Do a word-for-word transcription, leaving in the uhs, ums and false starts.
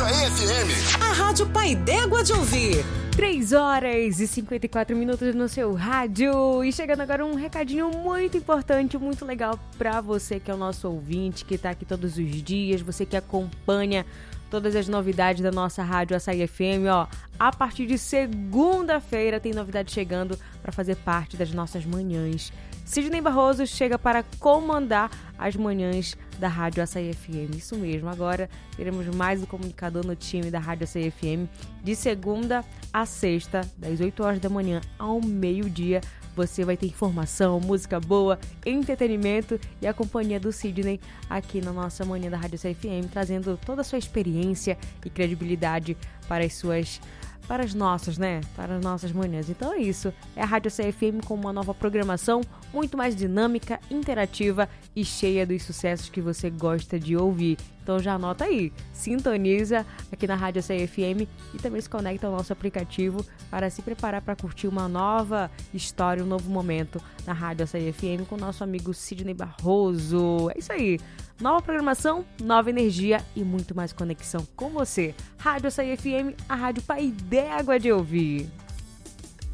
Açaí F M. A Rádio Pai d'Égua de ouvir. três horas e cinquenta e quatro minutos no seu rádio. E chegando agora um recadinho muito importante, muito legal pra você que é o nosso ouvinte, que tá aqui todos os dias, você que acompanha todas as novidades da nossa Rádio Açaí F M, ó. A partir de segunda-feira tem novidade chegando para fazer parte das nossas manhãs. Sidney Barroso chega para comandar as manhãs da Rádio Açaí F M. Isso mesmo, agora teremos mais um comunicador no time da Rádio Açaí F M de segunda a sexta, das oito horas da manhã ao meio-dia. Você vai ter informação, música boa, entretenimento e a companhia do Sidney aqui na nossa manhã da Rádio Açaí F M, trazendo toda a sua experiência e credibilidade para as suas, para as nossas, né? Para as nossas manhãs. Então é isso. É a Rádio Açaí F M com uma nova programação muito mais dinâmica, interativa e cheia dos sucessos que você gosta de ouvir. Então já anota aí, sintoniza aqui na Rádio Açaí F M e também se conecta ao nosso aplicativo para se preparar para curtir uma nova história, um novo momento na Rádio Açaí F M com o nosso amigo Sidney Barroso. É isso aí, nova programação, nova energia e muito mais conexão com você. Rádio Açaí F M, a Rádio Pai d'Égua de ouvir.